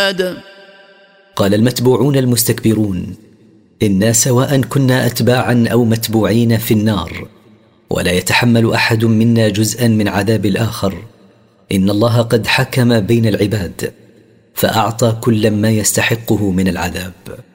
العباد. قال المتبوعون المستكبرون: إنا سواء كنا أتباعا أو متبوعين في النار، ولا يتحمل أحد منا جزءا من عذاب الآخر. إن الله قد حكم بين العباد فأعطى كل ما يستحقه من العذاب.